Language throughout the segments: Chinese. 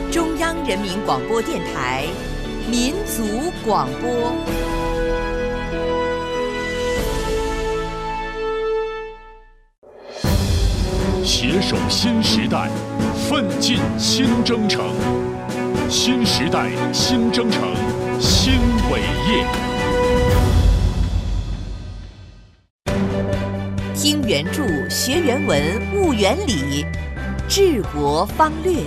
中央人民广播电台民族广播。 携手新时代，奋进新征程。新时代新征程，新伟业。 听原著，学原文，悟原理，治国方略。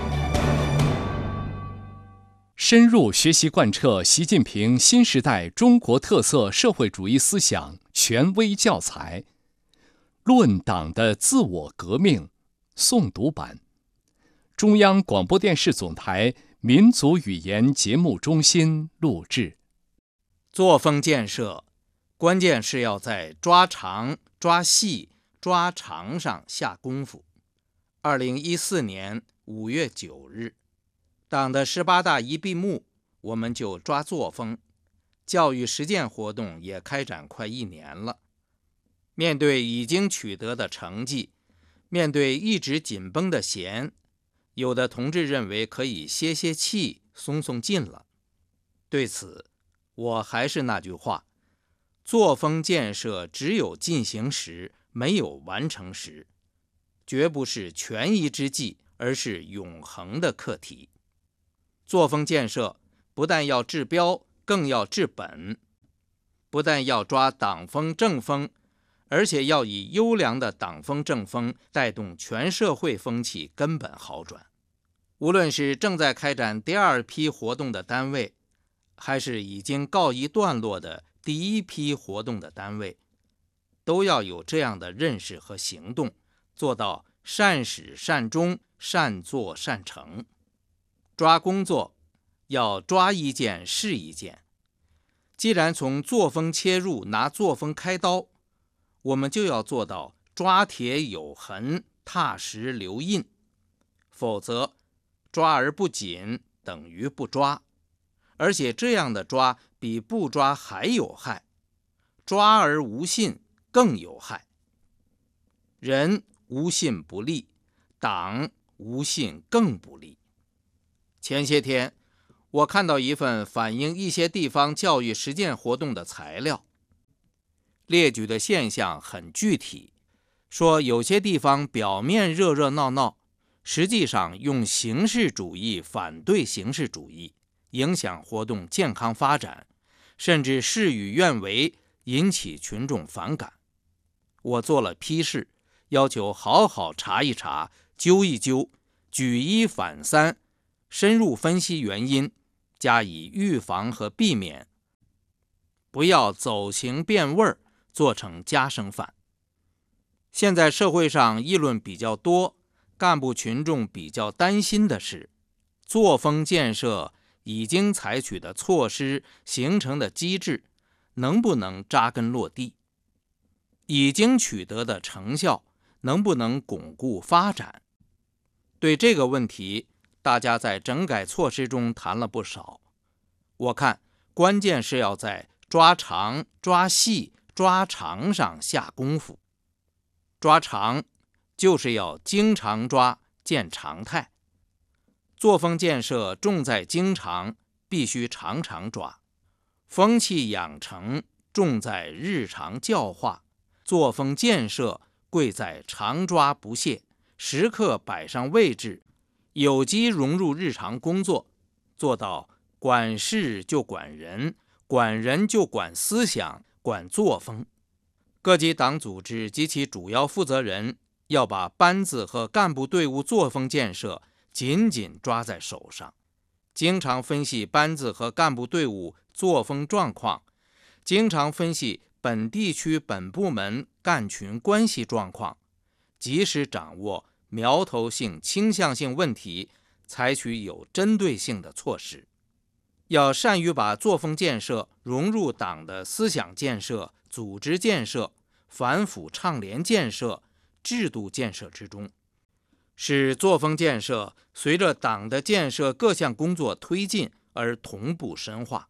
深入学习贯彻习近平新时代中国特色社会主义思想权威教材《论党的自我革命》诵读版，中央广播电视总台民族语言节目中心录制。 作风建设，关键是要在抓长、抓细、抓长上下功夫。2014年5月9日，党的18大一闭幕，我们就抓作风，教育实践活动也开展快1年了。面对已经取得的成绩，面对一直紧绷的弦，有的同志认为可以歇歇气，松松劲了。对此，我还是那句话，作风建设只有进行时，没有完成时，绝不是权宜之计，而是永恒的课题。作风建设不但要治标，更要治本，不但要抓党风政风，而且要以优良的党风政风带动全社会风气根本好转。无论是正在开展第2批活动的单位，还是已经告一段落的第1批活动的单位，都要有这样的认识和行动，做到善始善终，善作善成。抓工作要抓一件是一件。既然从作风切入，拿作风开刀，我们就要做到抓铁有痕，踏实留印，否则抓而不紧等于不抓，而且这样的抓比不抓还有害，抓而无信更有害。人无信不立，党无信更不立。前些天，我看到一份反映一些地方教育实践活动的材料，列举的现象很具体，说有些地方表面热热闹闹，实际上用形式主义反对形式主义，影响活动健康发展，甚至事与愿违，引起群众反感。我做了批示，要求好好查一查，究一究，举一反三，深入分析原因，加以预防和避免，不要走形变味儿，做成夹生饭。现在社会上议论比较多，干部群众比较担心的是，作风建设已经采取的措施形成的机制能不能扎根落地，已经取得的成效能不能巩固发展。对这个问题，大家在整改措施中谈了不少。我看关键是要在抓长、抓细、抓长上下功夫。抓长就是要经常抓，见常态。作风建设重在经常，必须常常抓。风气养成重在日常教化，作风建设贵在常抓不懈，时刻摆上位置，有机融入日常工作，做到管事就管人，管人就管思想，管作风。各级党组织及其主要负责人要把班子和干部队伍作风建设紧紧抓在手上，经常分析班子和干部队伍作风状况，经常分析本地区本部门干群关系状况，及时掌握苗头性、倾向性问题，采取有针对性的措施。要善于把作风建设融入党的思想建设、组织建设、反腐倡廉建设、制度建设之中，使作风建设随着党的建设各项工作推进而同步深化。